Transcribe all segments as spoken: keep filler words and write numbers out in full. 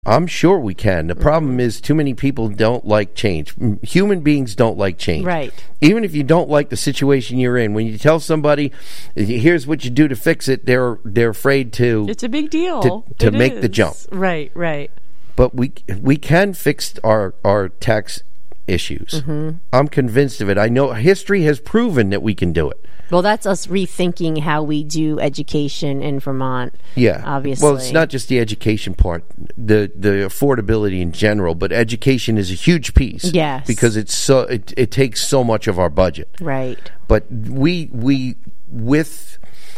I'm sure we can. The problem is too many people don't like change. Human beings don't like change. Right. Even if you don't like the situation you're in, when you tell somebody, here's what you do to fix it, they're they're afraid to... It's a big deal. To, to it make is. the jump. Right, right. But we we can fix our, our tax issues. Mm-hmm. I'm convinced of it. I know history has proven that we can do it. Well, that's us rethinking how we do education in Vermont. Yeah, obviously. Well, it's not just the education part, the the affordability in general, but education is a huge piece. Yes, because it's so it, it takes so much of our budget. Right. But we we with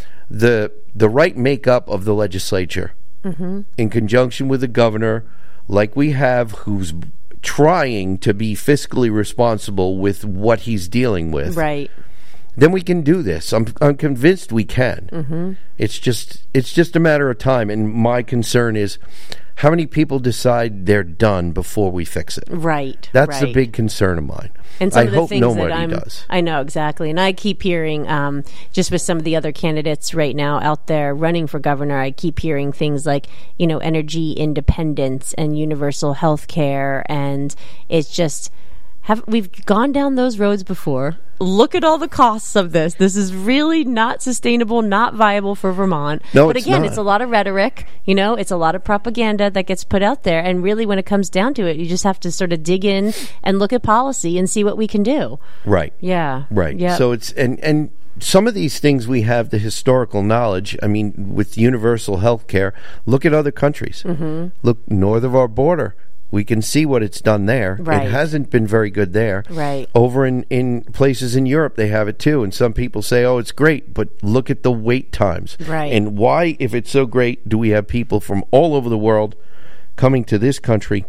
the the right makeup of the legislature, mm-hmm. in conjunction with the governor, like we have, who's trying to be fiscally responsible with what he's dealing with. Right. Then we can do this. I'm I'm convinced we can. Mm-hmm. It's just it's just a matter of time. And my concern is, how many people decide they're done before we fix it? Right. That's right. a big concern of mine. And some I of the hope things nobody that I'm, does. I know exactly, and I keep hearing, um, just with some of the other candidates right now out there running for governor, I keep hearing things like, you know, energy independence and universal health care, and it's just. Have we've gone down those roads before. Look at all the costs of this. This is really not sustainable, not viable for Vermont. No, but it's again, not. It's a lot of rhetoric, you know, it's a lot of propaganda that gets put out there. And really, when it comes down to it, you just have to sort of dig in and look at policy and see what we can do. Right. Yeah. Right. Yep. So it's and and some of these things we have the historical knowledge. I mean, with universal health care, look at other countries. Mm-hmm. Look north of our border. We can see what it's done there. Right. It hasn't been very good there. Right. Over in, in places in Europe, they have it too. And some people say, oh, it's great, but look at the wait times. Right. And why, if it's so great, do we have people from all over the world coming to this country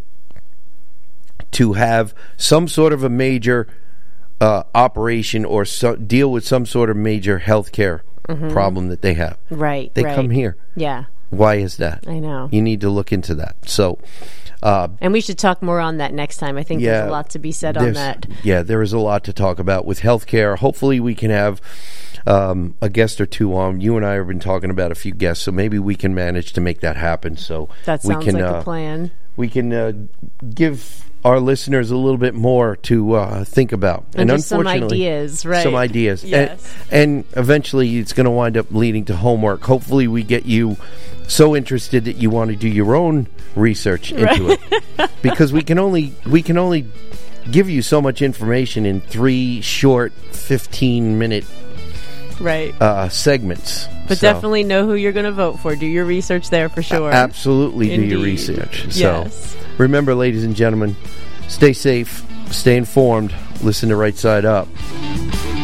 to have some sort of a major uh, operation or so, deal with some sort of major health care mm-hmm. problem that they have? Right. They right. come here. Yeah. Why is that? I know. You need to look into that. So... Uh, and we should talk more on that next time. I think yeah, there's a lot to be said on that. Yeah, there is a lot to talk about with healthcare. Hopefully we can have um, a guest or two on. You and I have been talking about a few guests, so maybe we can manage to make that happen. So that sounds we can, like uh, a plan. We can uh, give our listeners a little bit more to uh, think about. And, and just some ideas, right? Some ideas. Yes. And, and eventually it's going to wind up leading to homework. Hopefully we get you so interested that you want to do your own research into right. it. Because we can only we can only give you so much information in three short fifteen minute right uh, segments. But so. definitely know who you're going to vote for. Do your research there for sure. A- absolutely Indeed. do your research. Yes. So remember, ladies and gentlemen, stay safe, stay informed, listen to Right Side Up.